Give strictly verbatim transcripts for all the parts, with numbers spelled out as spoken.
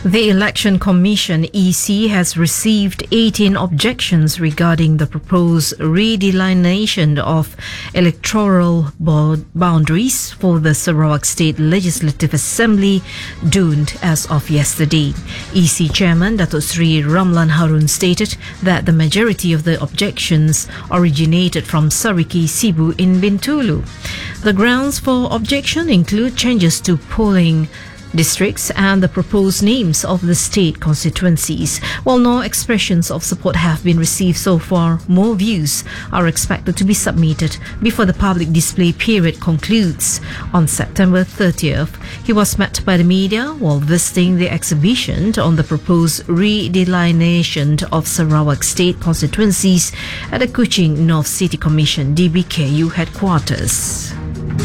The Election Commission E C has received eighteen objections regarding the proposed redelineation of electoral boundaries for the Sarawak State Legislative Assembly, doomed as of yesterday. E C Chairman Datuk Sri Ramlan Harun stated that the majority of the objections originated from Sariki Sibu in Bintulu. The grounds for objection include changes to polling districts and the proposed names of the state constituencies. While no expressions of support have been received so far, more views are expected to be submitted before the public display period concludes. On September thirtieth, he was met by the media while visiting the exhibition on the proposed redelineation of Sarawak state constituencies at the Kuching North City Commission D B K U headquarters.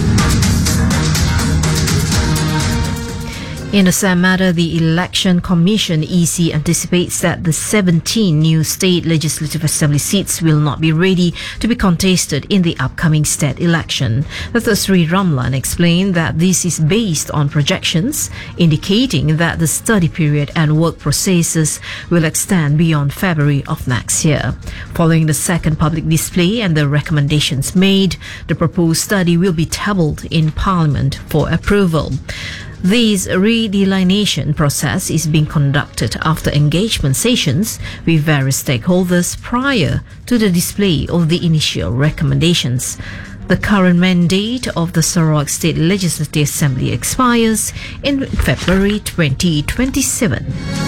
In the same matter, the Election Commission E C anticipates that the seventeen new state legislative assembly seats will not be ready to be contested in the upcoming state election. Doctor Sri Ramlan explained that this is based on projections indicating that the study period and work processes will extend beyond February of next year. Following the second public display and the recommendations made, the proposed study will be tabled in Parliament for approval. This redelineation process is being conducted after engagement sessions with various stakeholders prior to the display of the initial recommendations. The current mandate of the Sarawak State Legislative Assembly expires in February twenty twenty-seven.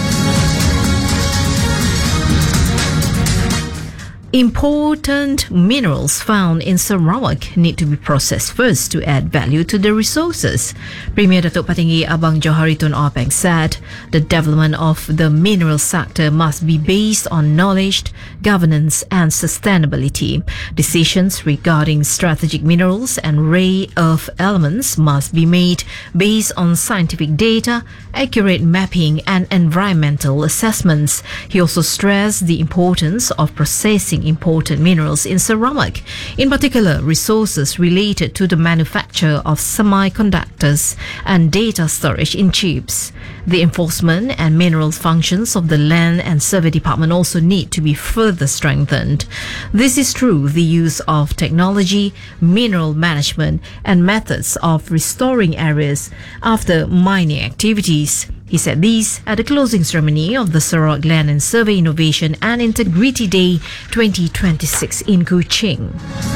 Important minerals found in Sarawak need to be processed first to add value to the resources. Premier Datuk Patinggi Abang Johari Tun Openg said the development of the mineral sector must be based on knowledge, governance and sustainability. Decisions regarding strategic minerals and rare earth elements must be made based on scientific data, accurate mapping and environmental assessments. He also stressed the importance of processing important minerals in Sarawak, in particular resources related to the manufacture of semiconductors and data storage in chips. The enforcement and mineral functions of the Land and Survey Department also need to be further strengthened. This is through the use of technology, mineral management and methods of restoring areas after mining activities. He said these at the closing ceremony of the Sarawak Land and Survey Innovation and Integrity Day twenty twenty-six in Kuching.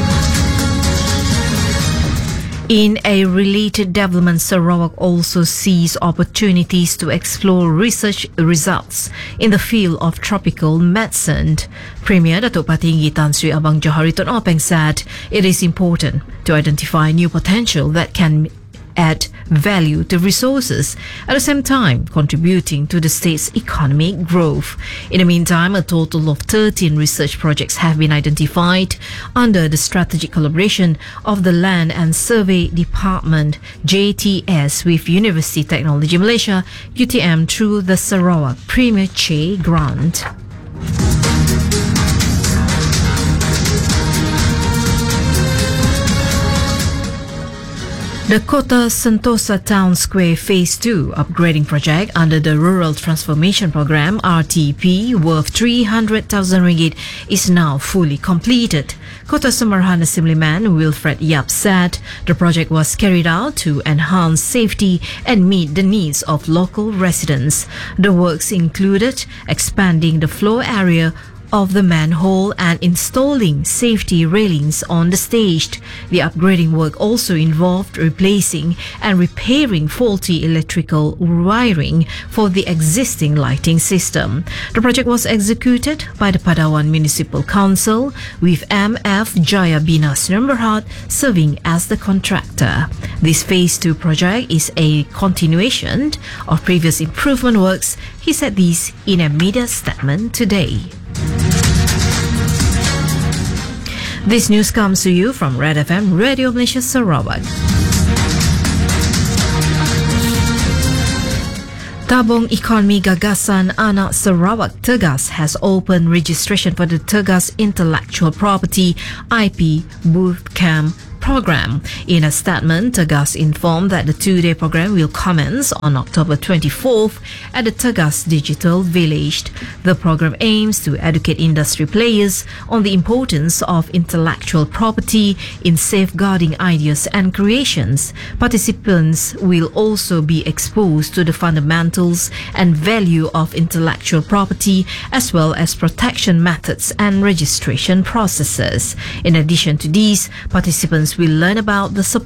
In a related development, Sarawak also sees opportunities to explore research results in the field of tropical medicine. Premier Datuk Patinggi Tan Sri Abang Johari Tun Openg said it is important to identify new potential that can add value to resources, at the same time contributing to the state's economic growth. In the meantime, a total of thirteen research projects have been identified under the strategic collaboration of the Land and Survey Department J T S with University Technology Malaysia U T M through the Sarawak Premier Che Grant. The Kota Sentosa Town Square Phase two upgrading project under the Rural Transformation Programme R T P worth three hundred thousand ringgit is now fully completed. Kota Samarahan Assemblyman Wilfred Yap said the project was carried out to enhance safety and meet the needs of local residents. The works included expanding the floor area of the manhole and installing safety railings on the stage. The upgrading work also involved replacing and repairing faulty electrical wiring for the existing lighting system. The project was executed by the Padawan Municipal Council with M F Jaya Bina Sdn Bhd serving as the contractor. This Phase two project is a continuation of previous improvement works. He said this in a media statement today. This news comes to you from Red F M Radio Malaysia Sarawak. Tabung Ekonomi Gagasan Anak Sarawak Tegas has opened registration for the Tegas Intellectual Property I P Bootcamp program. In a statement, Tegas informed that the two-day program will commence on October twenty-fourth at the Tegas Digital Village. The program aims to educate industry players on the importance of intellectual property in safeguarding ideas and creations. Participants will also be exposed to the fundamentals and value of intellectual property, as well as protection methods and registration processes. In addition to these, participants will learn about the